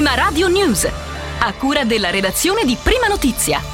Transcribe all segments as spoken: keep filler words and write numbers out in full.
Prima Radio News, a cura della redazione di Prima Notizia.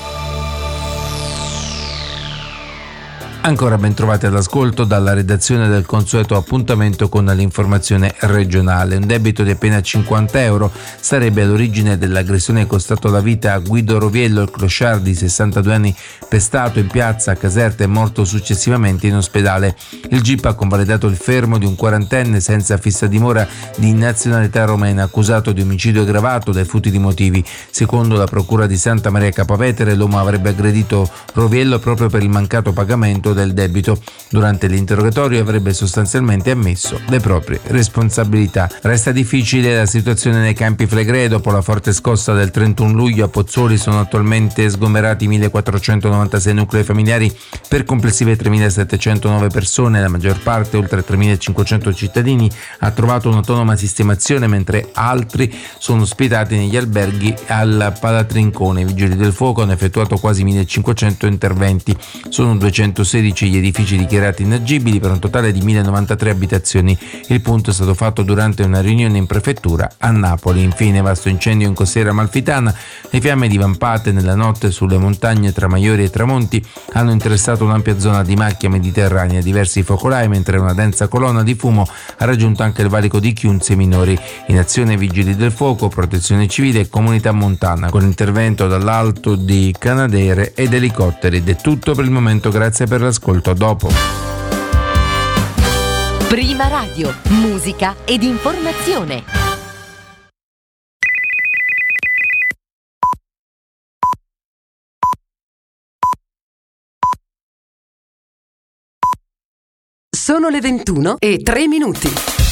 Ancora ben trovati all'ascolto dalla redazione del consueto appuntamento con l'informazione regionale. Un debito di appena cinquanta euro sarebbe all'origine dell'aggressione costato la vita a Guido Roviello, il clochard di sessantadue anni, pestato in piazza a Caserta e morto successivamente in ospedale. Il G I P ha convalidato il fermo di un quarantenne senza fissa dimora di nazionalità romena, accusato di omicidio aggravato dai futili motivi. Secondo la procura di Santa Maria Capua Vetere, l'uomo avrebbe aggredito Roviello proprio per il mancato pagamento del debito. Durante l'interrogatorio avrebbe sostanzialmente ammesso le proprie responsabilità. Resta difficile la situazione nei Campi Flegrei. Dopo la forte scossa del trentuno luglio a Pozzuoli sono attualmente sgomberati millequattrocentonovantasei nuclei familiari per complessive tremilasettecentonove persone. La maggior parte, oltre tremilacinquecento cittadini, ha trovato un'autonoma sistemazione, mentre altri sono ospitati negli alberghi al Palatrincone. I vigili del fuoco hanno effettuato quasi millecinquecento interventi. Sono duecentosedici gli edifici dichiarati inagibili per un totale di millecentonovantatré abitazioni. Il punto è stato fatto durante una riunione in prefettura a Napoli. Infine, vasto incendio in costiera amalfitana. Le fiamme divampate nella notte sulle montagne tra Maiori e Tramonti hanno interessato un'ampia zona di macchia mediterranea, diversi focolai, mentre una densa colonna di fumo ha raggiunto anche il valico di Chiunze Minori. In azione vigili del fuoco, protezione civile e comunità montana, con intervento dall'alto di Canadair ed elicotteri. Ed è tutto per il momento, grazie per l'ascolto, a dopo. Prima Radio, musica ed informazione. Sono le ventuno e tre minuti.